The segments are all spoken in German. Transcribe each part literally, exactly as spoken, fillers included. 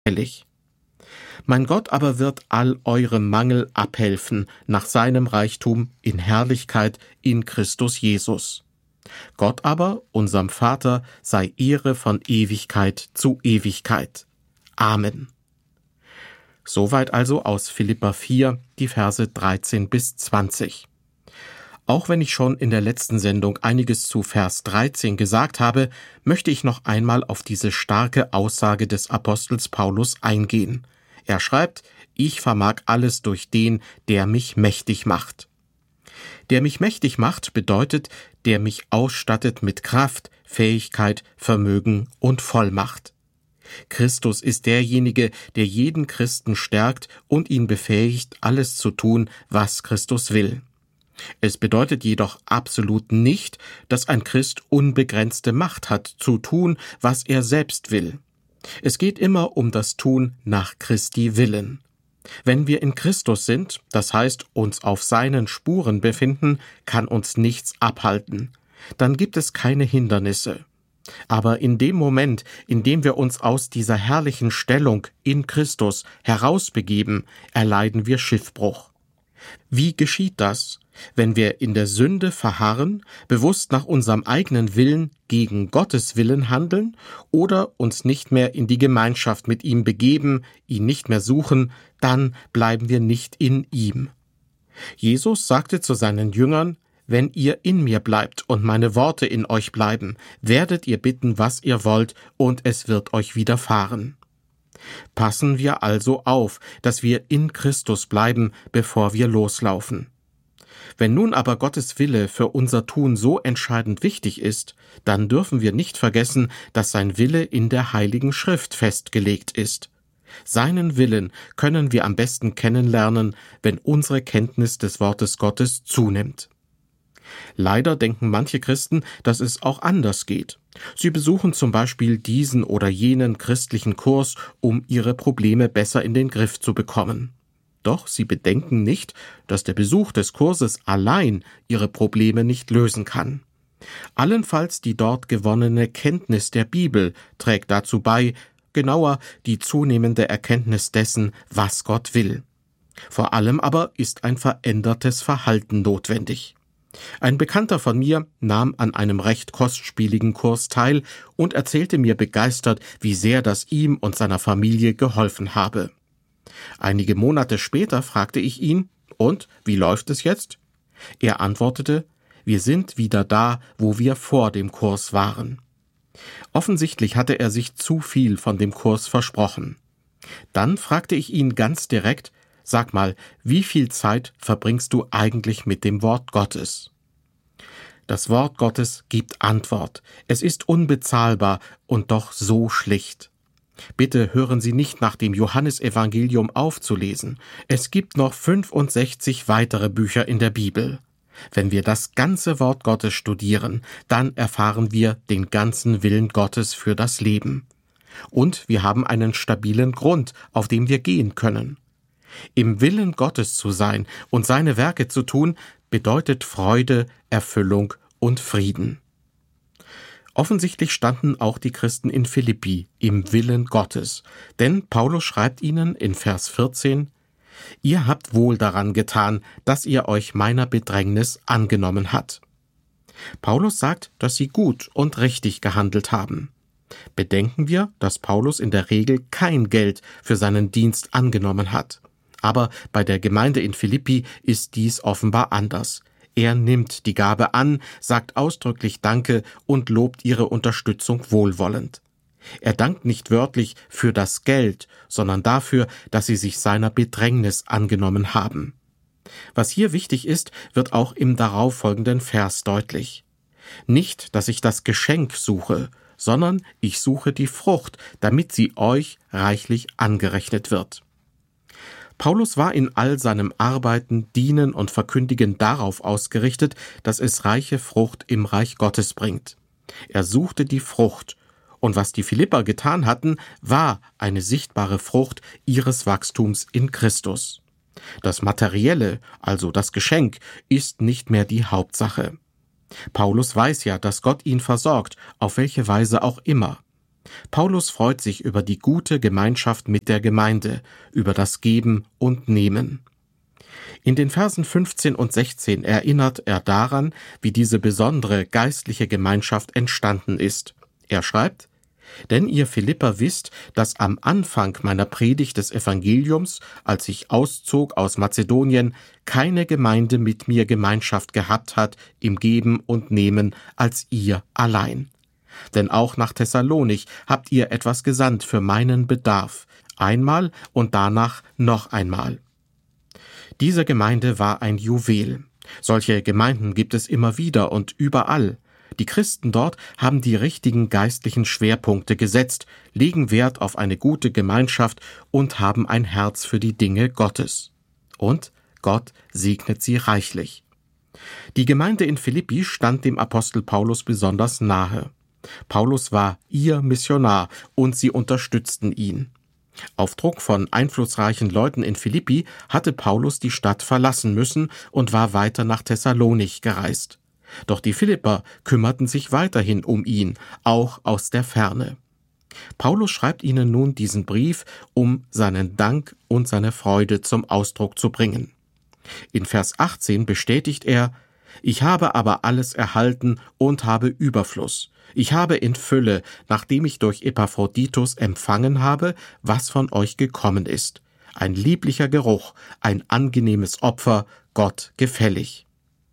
gefällig. Mein Gott aber wird all eurem Mangel abhelfen, nach seinem Reichtum in Herrlichkeit in Christus Jesus. Gott aber, unserem Vater, sei Ehre von Ewigkeit zu Ewigkeit. Amen. Soweit also aus Philipper vier, die Verse dreizehn bis zwanzig. Auch wenn ich schon in der letzten Sendung einiges zu Vers dreizehn gesagt habe, möchte ich noch einmal auf diese starke Aussage des Apostels Paulus eingehen. Er schreibt, ich vermag alles durch den, der mich mächtig macht. Der mich mächtig macht bedeutet, der mich ausstattet mit Kraft, Fähigkeit, Vermögen und Vollmacht. Christus ist derjenige, der jeden Christen stärkt und ihn befähigt, alles zu tun, was Christus will. Es bedeutet jedoch absolut nicht, dass ein Christ unbegrenzte Macht hat, zu tun, was er selbst will. Es geht immer um das Tun nach Christi Willen. Wenn wir in Christus sind, das heißt uns auf seinen Spuren befinden, kann uns nichts abhalten. Dann gibt es keine Hindernisse. Aber in dem Moment, in dem wir uns aus dieser herrlichen Stellung in Christus herausbegeben, erleiden wir Schiffbruch. Wie geschieht das? Wenn wir in der Sünde verharren, bewusst nach unserem eigenen Willen gegen Gottes Willen handeln oder uns nicht mehr in die Gemeinschaft mit ihm begeben, ihn nicht mehr suchen, dann bleiben wir nicht in ihm. Jesus sagte zu seinen Jüngern, wenn ihr in mir bleibt und meine Worte in euch bleiben, werdet ihr bitten, was ihr wollt, und es wird euch widerfahren. Passen wir also auf, dass wir in Christus bleiben, bevor wir loslaufen. Wenn nun aber Gottes Wille für unser Tun so entscheidend wichtig ist, dann dürfen wir nicht vergessen, dass sein Wille in der Heiligen Schrift festgelegt ist. Seinen Willen können wir am besten kennenlernen, wenn unsere Kenntnis des Wortes Gottes zunimmt. Leider denken manche Christen, dass es auch anders geht. Sie besuchen zum Beispiel diesen oder jenen christlichen Kurs, um ihre Probleme besser in den Griff zu bekommen. Doch sie bedenken nicht, dass der Besuch des Kurses allein ihre Probleme nicht lösen kann. Allenfalls die dort gewonnene Kenntnis der Bibel trägt dazu bei, genauer die zunehmende Erkenntnis dessen, was Gott will. Vor allem aber ist ein verändertes Verhalten notwendig. Ein Bekannter von mir nahm an einem recht kostspieligen Kurs teil und erzählte mir begeistert, wie sehr das ihm und seiner Familie geholfen habe. Einige Monate später fragte ich ihn, und wie läuft es jetzt? Er antwortete, wir sind wieder da, wo wir vor dem Kurs waren. Offensichtlich hatte er sich zu viel von dem Kurs versprochen. Dann fragte ich ihn ganz direkt, sag mal, wie viel Zeit verbringst du eigentlich mit dem Wort Gottes? Das Wort Gottes gibt Antwort. Es ist unbezahlbar und doch so schlicht. Bitte hören Sie nicht nach dem Johannesevangelium aufzulesen. Es gibt noch fünfundsechzig weitere Bücher in der Bibel. Wenn wir das ganze Wort Gottes studieren, dann erfahren wir den ganzen Willen Gottes für das Leben. Und wir haben einen stabilen Grund, auf dem wir gehen können. Im Willen Gottes zu sein und seine Werke zu tun, bedeutet Freude, Erfüllung und Frieden. Offensichtlich standen auch die Christen in Philippi im Willen Gottes, denn Paulus schreibt ihnen in Vers vierzehn, ihr habt wohl daran getan, dass ihr euch meiner Bedrängnis angenommen habt. Paulus sagt, dass sie gut und richtig gehandelt haben. Bedenken wir, dass Paulus in der Regel kein Geld für seinen Dienst angenommen hat. Aber bei der Gemeinde in Philippi ist dies offenbar anders. Er nimmt die Gabe an, sagt ausdrücklich Danke und lobt ihre Unterstützung wohlwollend. Er dankt nicht wörtlich für das Geld, sondern dafür, dass sie sich seiner Bedrängnis angenommen haben. Was hier wichtig ist, wird auch im darauffolgenden Vers deutlich. Nicht, dass ich das Geschenk suche, sondern ich suche die Frucht, damit sie euch reichlich angerechnet wird. Paulus war in all seinem Arbeiten, Dienen und Verkündigen darauf ausgerichtet, dass es reiche Frucht im Reich Gottes bringt. Er suchte die Frucht, und was die Philipper getan hatten, war eine sichtbare Frucht ihres Wachstums in Christus. Das Materielle, also das Geschenk, ist nicht mehr die Hauptsache. Paulus weiß ja, dass Gott ihn versorgt, auf welche Weise auch immer. Paulus freut sich über die gute Gemeinschaft mit der Gemeinde, über das Geben und Nehmen. In den Versen fünfzehn und sechzehn erinnert er daran, wie diese besondere geistliche Gemeinschaft entstanden ist. Er schreibt: Denn ihr Philipper wisst, dass am Anfang meiner Predigt des Evangeliums, als ich auszog aus Mazedonien, keine Gemeinde mit mir Gemeinschaft gehabt hat im Geben und Nehmen als ihr allein. Denn auch nach Thessalonich habt ihr etwas gesandt für meinen Bedarf, einmal und danach noch einmal. Diese Gemeinde war ein Juwel. Solche Gemeinden gibt es immer wieder und überall. Die Christen dort haben die richtigen geistlichen Schwerpunkte gesetzt, legen Wert auf eine gute Gemeinschaft und haben ein Herz für die Dinge Gottes. Und Gott segnet sie reichlich. Die Gemeinde in Philippi stand dem Apostel Paulus besonders nahe. Paulus war ihr Missionar und sie unterstützten ihn. Auf Druck von einflussreichen Leuten in Philippi hatte Paulus die Stadt verlassen müssen und war weiter nach Thessalonich gereist. Doch die Philipper kümmerten sich weiterhin um ihn, auch aus der Ferne. Paulus schreibt ihnen nun diesen Brief, um seinen Dank und seine Freude zum Ausdruck zu bringen. In Vers achtzehn bestätigt er: Ich habe aber alles erhalten und habe Überfluss. Ich habe in Fülle, nachdem ich durch Epaphroditus empfangen habe, was von euch gekommen ist. Ein lieblicher Geruch, ein angenehmes Opfer, Gott gefällig.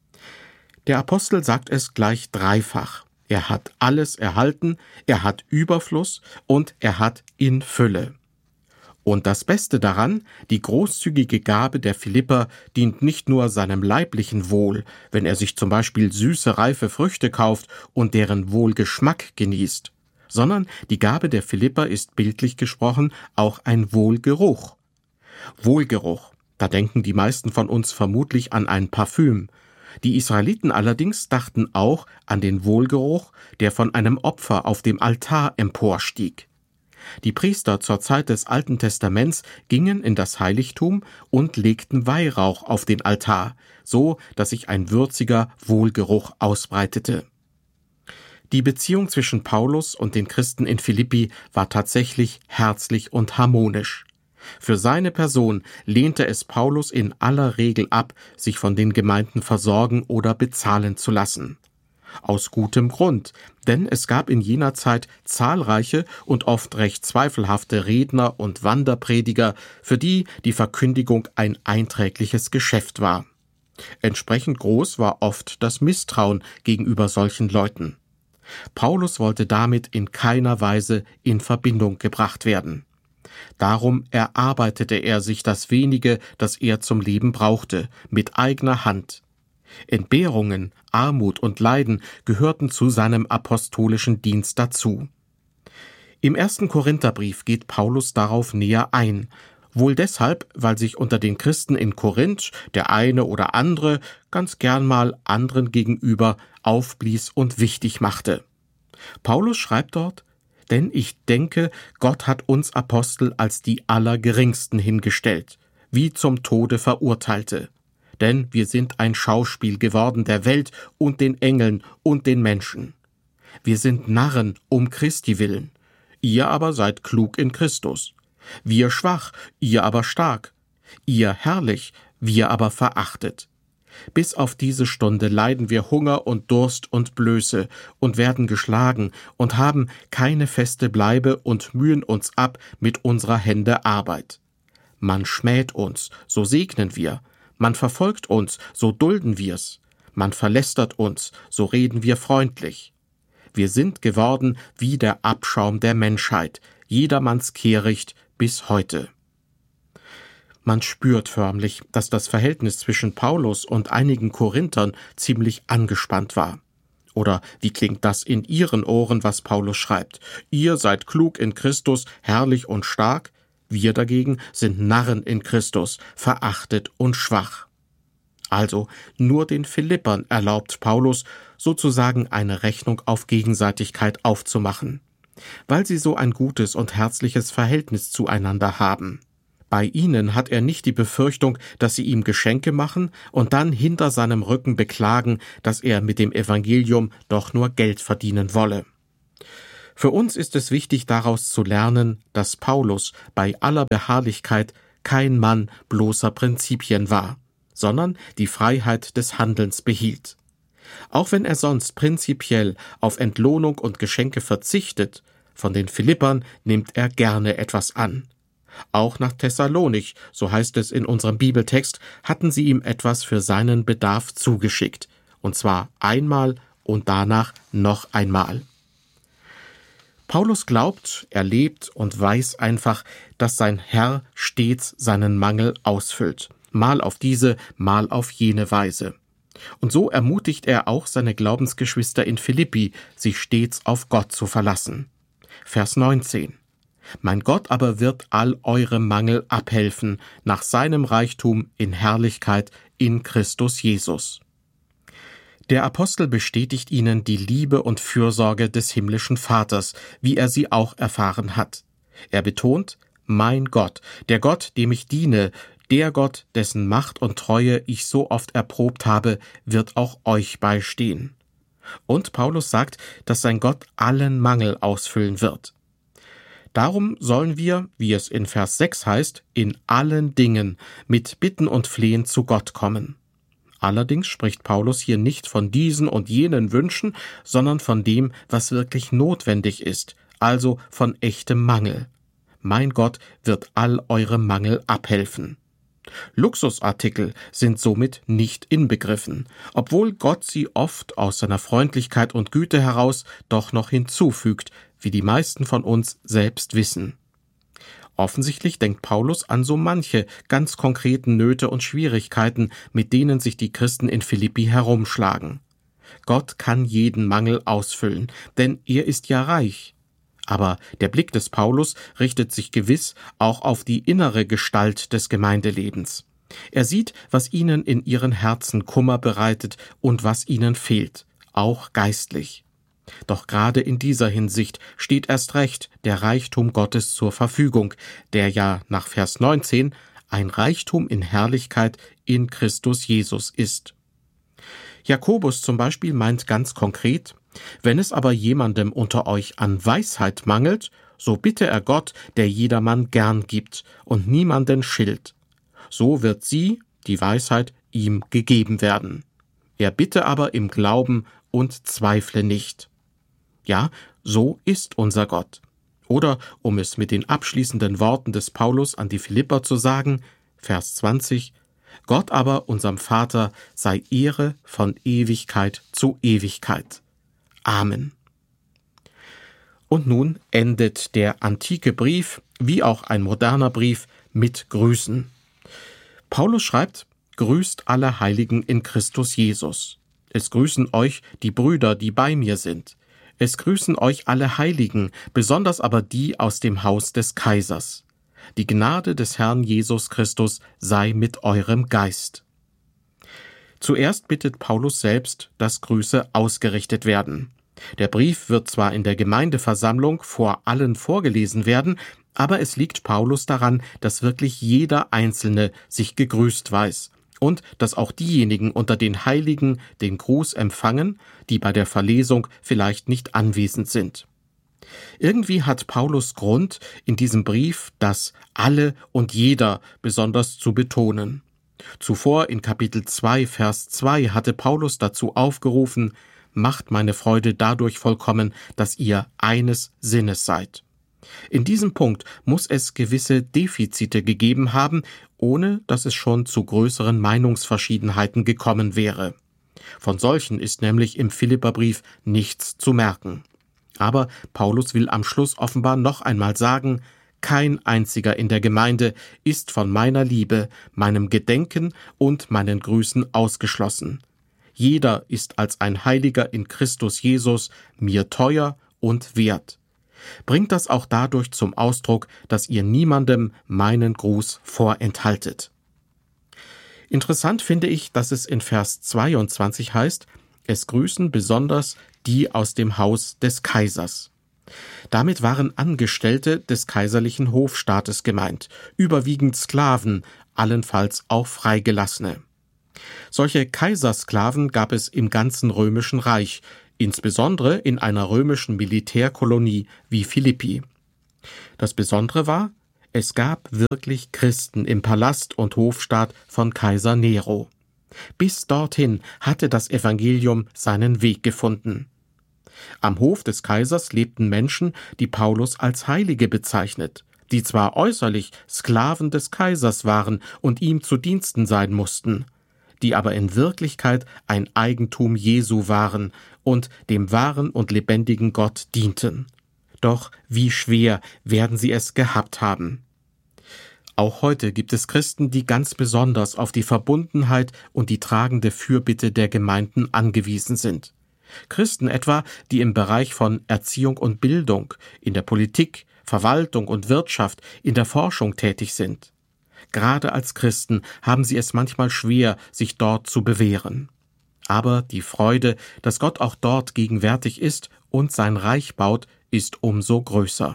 Der Apostel sagt es gleich dreifach. Er hat alles erhalten, er hat Überfluss und er hat in Fülle. Und das Beste daran, die großzügige Gabe der Philipper dient nicht nur seinem leiblichen Wohl, wenn er sich zum Beispiel süße, reife Früchte kauft und deren Wohlgeschmack genießt, sondern die Gabe der Philipper ist bildlich gesprochen auch ein Wohlgeruch. Wohlgeruch, da denken die meisten von uns vermutlich an ein Parfüm. Die Israeliten allerdings dachten auch an den Wohlgeruch, der von einem Opfer auf dem Altar emporstieg. Die Priester zur Zeit des Alten Testaments gingen in das Heiligtum und legten Weihrauch auf den Altar, so dass sich ein würziger Wohlgeruch ausbreitete. Die Beziehung zwischen Paulus und den Christen in Philippi war tatsächlich herzlich und harmonisch. Für seine Person lehnte es Paulus in aller Regel ab, sich von den Gemeinden versorgen oder bezahlen zu lassen. Aus gutem Grund, denn es gab in jener Zeit zahlreiche und oft recht zweifelhafte Redner und Wanderprediger, für die die Verkündigung ein einträgliches Geschäft war. Entsprechend groß war oft das Misstrauen gegenüber solchen Leuten. Paulus wollte damit in keiner Weise in Verbindung gebracht werden. Darum erarbeitete er sich das wenige, das er zum Leben brauchte, mit eigener Hand. Entbehrungen, Armut und Leiden gehörten zu seinem apostolischen Dienst dazu. Im ersten Korintherbrief geht Paulus darauf näher ein, wohl deshalb, weil sich unter den Christen in Korinth der eine oder andere ganz gern mal anderen gegenüber aufblies und wichtig machte. Paulus schreibt dort: Denn ich denke, Gott hat uns Apostel als die Allergeringsten hingestellt, wie zum Tode Verurteilte. Denn wir sind ein Schauspiel geworden der Welt und den Engeln und den Menschen. Wir sind Narren um Christi willen. Ihr aber seid klug in Christus. Wir schwach, ihr aber stark. Ihr herrlich, wir aber verachtet. Bis auf diese Stunde leiden wir Hunger und Durst und Blöße und werden geschlagen und haben keine feste Bleibe und mühen uns ab mit unserer Hände Arbeit. Man schmäht uns, so segnen wir. Man verfolgt uns, so dulden wir's. Man verlästert uns, so reden wir freundlich. Wir sind geworden wie der Abschaum der Menschheit, jedermanns Kehricht bis heute. Man spürt förmlich, dass das Verhältnis zwischen Paulus und einigen Korinthern ziemlich angespannt war. Oder wie klingt das in ihren Ohren, was Paulus schreibt? Ihr seid klug in Christus, herrlich und stark. Wir dagegen sind Narren in Christus, verachtet und schwach. Also nur den Philippern erlaubt Paulus, sozusagen eine Rechnung auf Gegenseitigkeit aufzumachen, weil sie so ein gutes und herzliches Verhältnis zueinander haben. Bei ihnen hat er nicht die Befürchtung, dass sie ihm Geschenke machen und dann hinter seinem Rücken beklagen, dass er mit dem Evangelium doch nur Geld verdienen wolle. Für uns ist es wichtig, daraus zu lernen, dass Paulus bei aller Beharrlichkeit kein Mann bloßer Prinzipien war, sondern die Freiheit des Handelns behielt. Auch wenn er sonst prinzipiell auf Entlohnung und Geschenke verzichtet, von den Philippern nimmt er gerne etwas an. Auch nach Thessalonich, so heißt es in unserem Bibeltext, hatten sie ihm etwas für seinen Bedarf zugeschickt, und zwar einmal und danach noch einmal. Paulus glaubt, erlebt und weiß einfach, dass sein Herr stets seinen Mangel ausfüllt, mal auf diese, mal auf jene Weise. Und so ermutigt er auch seine Glaubensgeschwister in Philippi, sich stets auf Gott zu verlassen. Vers neunzehn. Mein Gott aber wird all eure Mangel abhelfen, nach seinem Reichtum in Herrlichkeit in Christus Jesus. Der Apostel bestätigt ihnen die Liebe und Fürsorge des himmlischen Vaters, wie er sie auch erfahren hat. Er betont, mein Gott, der Gott, dem ich diene, der Gott, dessen Macht und Treue ich so oft erprobt habe, wird auch euch beistehen. Und Paulus sagt, dass sein Gott allen Mangel ausfüllen wird. Darum sollen wir, wie es in Vers sechs heißt, in allen Dingen mit Bitten und Flehen zu Gott kommen. Allerdings spricht Paulus hier nicht von diesen und jenen Wünschen, sondern von dem, was wirklich notwendig ist, also von echtem Mangel. Mein Gott wird all eure Mangel abhelfen. Luxusartikel sind somit nicht inbegriffen, obwohl Gott sie oft aus seiner Freundlichkeit und Güte heraus doch noch hinzufügt, wie die meisten von uns selbst wissen. Offensichtlich denkt Paulus an so manche ganz konkreten Nöte und Schwierigkeiten, mit denen sich die Christen in Philippi herumschlagen. Gott kann jeden Mangel ausfüllen, denn er ist ja reich. Aber der Blick des Paulus richtet sich gewiss auch auf die innere Gestalt des Gemeindelebens. Er sieht, was ihnen in ihren Herzen Kummer bereitet und was ihnen fehlt, auch geistlich. Doch gerade in dieser Hinsicht steht erst recht der Reichtum Gottes zur Verfügung, der ja nach Vers neunzehn ein Reichtum in Herrlichkeit in Christus Jesus ist. Jakobus zum Beispiel meint ganz konkret, wenn es aber jemandem unter euch an Weisheit mangelt, so bitte er Gott, der jedermann gern gibt und niemanden schilt. So wird sie, die Weisheit, ihm gegeben werden. Er bitte aber im Glauben und zweifle nicht. Ja, so ist unser Gott. Oder, um es mit den abschließenden Worten des Paulus an die Philipper zu sagen, Vers zwanzig, Gott aber, unserem Vater, sei Ehre von Ewigkeit zu Ewigkeit. Amen. Und nun endet der antike Brief, wie auch ein moderner Brief, mit Grüßen. Paulus schreibt, grüßt alle Heiligen in Christus Jesus. Es grüßen euch die Brüder, die bei mir sind. Es grüßen euch alle Heiligen, besonders aber die aus dem Haus des Kaisers. Die Gnade des Herrn Jesus Christus sei mit eurem Geist. Zuerst bittet Paulus selbst, dass Grüße ausgerichtet werden. Der Brief wird zwar in der Gemeindeversammlung vor allen vorgelesen werden, aber es liegt Paulus daran, dass wirklich jeder Einzelne sich gegrüßt weiß und dass auch diejenigen unter den Heiligen den Gruß empfangen, die bei der Verlesung vielleicht nicht anwesend sind. Irgendwie hat Paulus Grund, in diesem Brief das alle und jeder besonders zu betonen. Zuvor in Kapitel zwei, Vers zwei hatte Paulus dazu aufgerufen, macht meine Freude dadurch vollkommen, dass ihr eines Sinnes seid. In diesem Punkt muss es gewisse Defizite gegeben haben, ohne dass es schon zu größeren Meinungsverschiedenheiten gekommen wäre. Von solchen ist nämlich im Philipperbrief nichts zu merken. Aber Paulus will am Schluss offenbar noch einmal sagen, kein einziger in der Gemeinde ist von meiner Liebe, meinem Gedenken und meinen Grüßen ausgeschlossen. Jeder ist als ein Heiliger in Christus Jesus mir teuer und wert. Bringt das auch dadurch zum Ausdruck, dass ihr niemandem meinen Gruß vorenthaltet. Interessant finde ich, dass es in Vers zweiundzwanzig heißt, es grüßen besonders die aus dem Haus des Kaisers. Damit waren Angestellte des kaiserlichen Hofstaates gemeint, überwiegend Sklaven, allenfalls auch Freigelassene. Solche Kaisersklaven gab es im ganzen Römischen Reich, insbesondere in einer römischen Militärkolonie wie Philippi. Das Besondere war, es gab wirklich Christen im Palast und Hofstaat von Kaiser Nero. Bis dorthin hatte das Evangelium seinen Weg gefunden. Am Hof des Kaisers lebten Menschen, die Paulus als Heilige bezeichnet, die zwar äußerlich Sklaven des Kaisers waren und ihm zu Diensten sein mussten, die aber in Wirklichkeit ein Eigentum Jesu waren und dem wahren und lebendigen Gott dienten. Doch wie schwer werden sie es gehabt haben. Auch heute gibt es Christen, die ganz besonders auf die Verbundenheit und die tragende Fürbitte der Gemeinden angewiesen sind. Christen etwa, die im Bereich von Erziehung und Bildung, in der Politik, Verwaltung und Wirtschaft, in der Forschung tätig sind. Gerade als Christen haben sie es manchmal schwer, sich dort zu bewähren. Aber die Freude, dass Gott auch dort gegenwärtig ist und sein Reich baut, ist umso größer.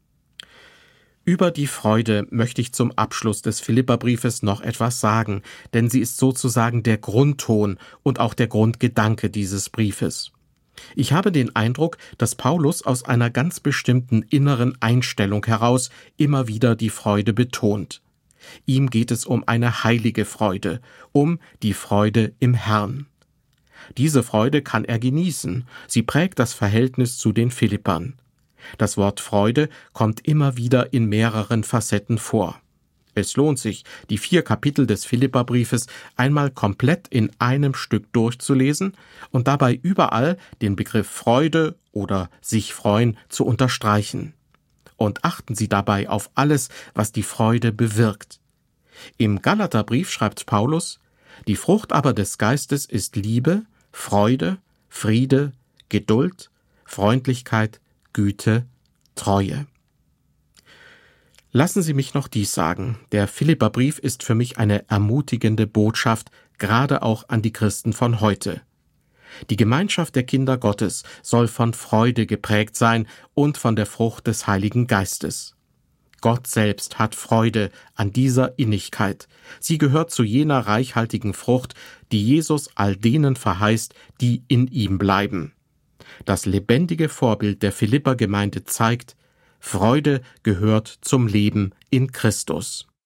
Über die Freude möchte ich zum Abschluss des Philipperbriefes noch etwas sagen, denn sie ist sozusagen der Grundton und auch der Grundgedanke dieses Briefes. Ich habe den Eindruck, dass Paulus aus einer ganz bestimmten inneren Einstellung heraus immer wieder die Freude betont. Ihm geht es um eine heilige Freude, um die Freude im Herrn. Diese Freude kann er genießen, sie prägt das Verhältnis zu den Philippern. Das Wort Freude kommt immer wieder in mehreren Facetten vor. Es lohnt sich, die vier Kapitel des Philipperbriefes einmal komplett in einem Stück durchzulesen und dabei überall den Begriff Freude oder sich freuen zu unterstreichen. Und achten Sie dabei auf alles, was die Freude bewirkt. Im Galaterbrief schreibt Paulus: Die Frucht aber des Geistes ist Liebe, Freude, Friede, Geduld, Freundlichkeit, Güte, Treue. Lassen Sie mich noch dies sagen: Der Philipperbrief ist für mich eine ermutigende Botschaft, gerade auch an die Christen von heute. Die Gemeinschaft der Kinder Gottes soll von Freude geprägt sein und von der Frucht des Heiligen Geistes. Gott selbst hat Freude an dieser Innigkeit. Sie gehört zu jener reichhaltigen Frucht, die Jesus all denen verheißt, die in ihm bleiben. Das lebendige Vorbild der Philipper-Gemeinde zeigt, Freude gehört zum Leben in Christus.